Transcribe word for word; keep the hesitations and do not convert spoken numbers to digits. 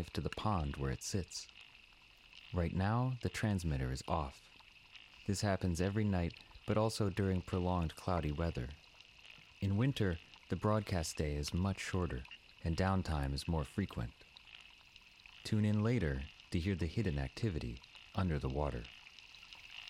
life to the pond where it sits. Right now, the transmitter is off. This happens every night, but also during prolonged cloudy weather. In winter, the broadcast day is much shorter, and downtime is more frequent. Tune in later to hear the hidden activity under the water.